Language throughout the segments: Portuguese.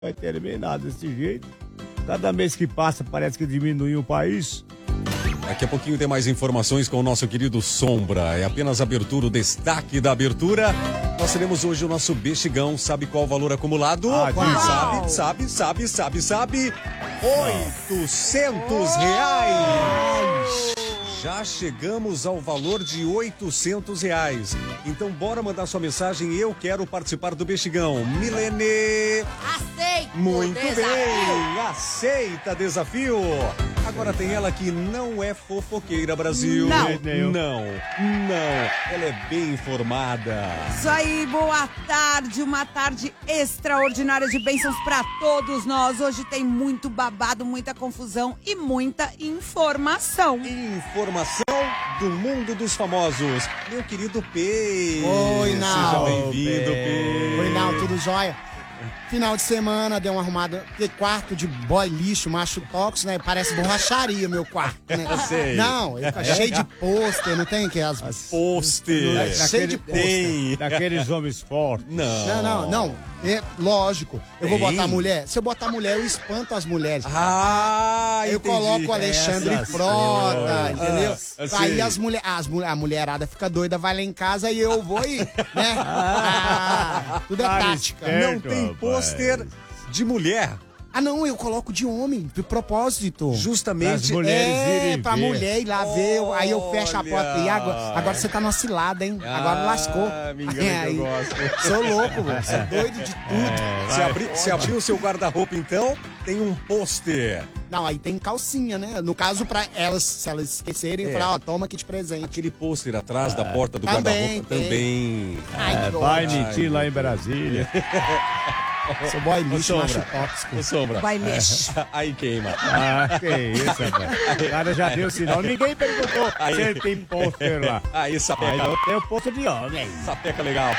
vai terminar desse jeito. Cada mês que passa parece que diminui o país. Daqui a pouquinho tem mais informações com o nosso querido Sombra. É apenas a abertura, o destaque da abertura. Nós teremos hoje o nosso Bexigão. Sabe qual o valor acumulado? Sabe? R$800. Já chegamos ao valor de R$800. Então bora mandar sua mensagem. Eu quero participar do Bexigão. Milene. Aceita. Muito bem. Aceita desafio. Agora tem ela que não é fofoqueira, Brasil. Não. Ela é bem informada. Isso aí, boa tarde. Uma tarde extraordinária de bênçãos pra todos nós. Hoje tem muito babado, muita confusão e muita informação. Informação do mundo dos famosos. Meu querido P. Oi, Nau. Seja bem-vindo, P. Oi, Nau, tudo jóia? Final de semana, deu uma arrumada. Que quarto de boy lixo, macho tóxico, né? Parece borracharia, meu quarto, né? Eu sei. Não, ele tá cheio de pôster, não tem que as Pôster. cheio de pôster. Daqueles homens fortes. Não. É lógico. Eu vou Tem? botar mulher. Se eu botar mulher, eu espanto as mulheres. Eu coloco o Alexandre Frota, entendeu? Assim. Aí a mulherada fica doida, vai lá em casa e eu vou e, né? Tudo é tática. Não tem pôster de mulher. Não, eu coloco de homem, de propósito. Justamente. As mulheres irem pra ver. mulher ir lá ver, aí eu fecho a porta. E agora você tá numa cilada, hein? Agora lascou. Me engana que eu gosto. Sou louco, mano. Sou doido de tudo. Se abrir o seu guarda-roupa, então, tem um pôster. Não, aí tem calcinha, né? No caso, pra elas, se elas esquecerem, falar, toma aqui de presente. Aquele pôster atrás da porta do Também, guarda-roupa também. Ai, que Vai ódio. mentir lá em Brasília. Sou boy lixo, Sombra. macho tóxico. Ô, Sombra. Vai lixo. Aí queima. Que isso, rapaz. O cara já deu sinal. Ninguém perguntou se ele tem pôster lá. Aí, Aí sapeca. não tem o pôster de homem. Sapeca legal.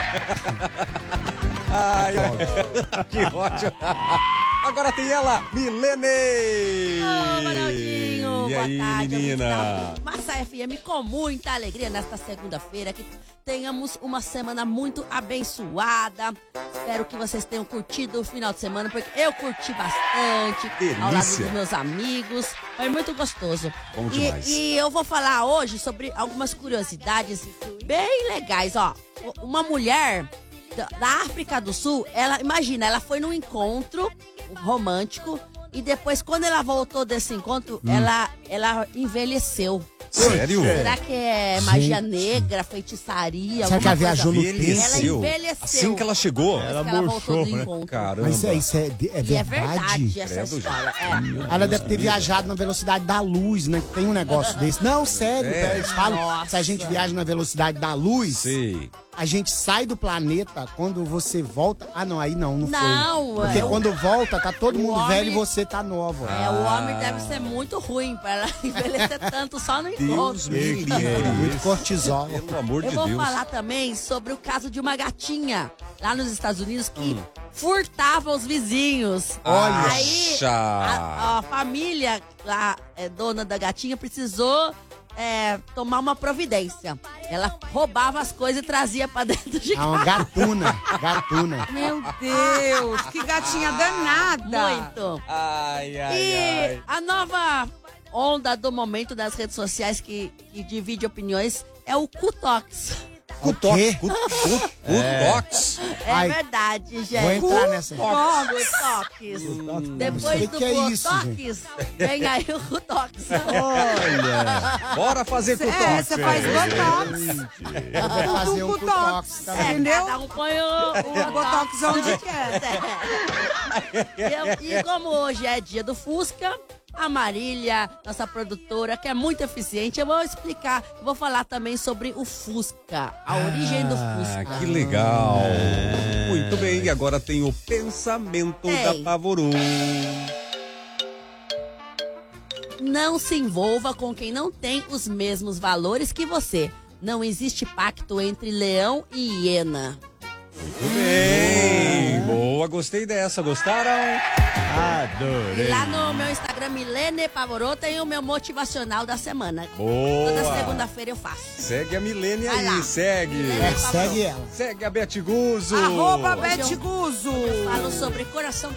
Ai, que ódio. Agora tem ela, Milene. Ô, Ronaldinho, E boa aí, tarde. menina? Massa FM com muita alegria nesta segunda-feira, que tenhamos uma semana muito abençoada. Espero que vocês tenham curtido o final de semana, porque eu curti bastante. Delícia. Ao lado dos meus amigos. Foi muito gostoso. Bom demais. E eu vou falar hoje sobre algumas curiosidades bem legais, ó. Uma mulher da África do Sul, ela foi num encontro romântico e depois, quando ela voltou desse encontro, ela envelheceu. Sério? Será que é magia negra, feitiçaria? Será que ela alguma viajou no coisa? tempo? Ela envelheceu. Assim que ela chegou? Ela Depois que voltou murchou, do né? encontro. Caramba. Mas isso é E é verdade essa Credo, história. Ela deve ter viajado na velocidade da luz, né? Tem um negócio desse. Não, sério, eles falam, Nossa. se a gente viaja na velocidade da luz, Sei. a gente sai do planeta, quando você volta... aí não foi. Não, Porque é. quando volta, tá todo O mundo homem- velho e você tá nova. O homem deve ser muito ruim pra ela envelhecer tanto só no Deus encontro. me livre. Muito cortisol. Pelo amor Eu de vou Deus. falar também sobre o caso de uma gatinha lá nos Estados Unidos que furtava os vizinhos. Olha. Aí Acha. a família, a dona da gatinha, precisou tomar uma providência. Ela roubava as coisas e trazia pra dentro de Uma casa. gatuna. Meu Deus, que gatinha danada. Muito. Ai, E a nova onda do momento das redes sociais que divide opiniões é o Cutox. O quê? Cutox. É Ai, verdade, gente. Vou entrar nessa. Cutox. Não Depois sei do que é isso, Cutox, vem aí o Cutox. Olha. Bora fazer cutox. Você faz botox. Eu vou fazer um Cutox. cutox também. Entendeu? Cada um põe o Botox onde quer. E como hoje é dia do Fusca, a Marília, nossa produtora, que é muito eficiente, eu vou explicar, eu vou falar também sobre o Fusca, a origem do Fusca. Que legal. Muito bem, e agora tem o pensamento Tem. da Pavoru. Não se envolva com quem não tem os mesmos valores que você. Não existe pacto entre leão e hiena. Muito bem. Boa, gostei dessa. Gostaram? Adorei. E lá no meu Instagram, Milene Pavoroto e o meu motivacional da semana. Boa. Toda segunda-feira eu faço. Segue a Milene Vai aí, lá. segue. Milene Segue ela. Segue a Beth Guzzo. Arroba Hoje Beth eu- Guzzo. Falo sobre coração